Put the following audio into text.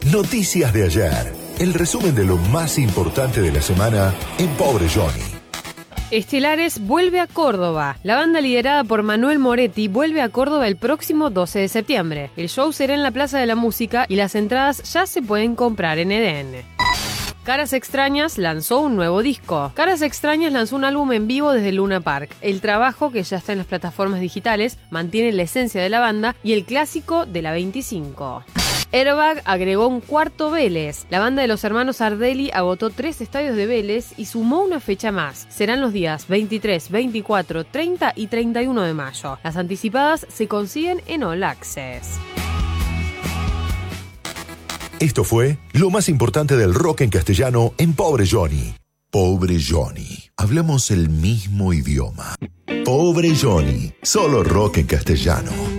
Noticias de ayer. El resumen de lo más importante de la semana en Pobre Johnny. Estelares vuelve a Córdoba. La banda liderada por Manuel Moretti vuelve a Córdoba el próximo 12 de septiembre. El show será en la Plaza de la Música y las entradas ya se pueden comprar en EDN. Caras Extrañas lanzó un nuevo disco. Caras Extrañas lanzó un álbum en vivo desde Luna Park. El trabajo, que ya está en las plataformas digitales, mantiene la esencia de la banda y el clásico de la 25. Airbag agregó un cuarto Vélez. La banda de los hermanos Ardelli agotó 3 estadios de Vélez y sumó una fecha más. Serán los días 23, 24, 30 y 31 de mayo. Las anticipadas se consiguen en All Access. Esto fue lo más importante del rock en castellano en Pobre Johnny. Pobre Johnny. Hablamos el mismo idioma. Pobre Johnny. Solo rock en castellano.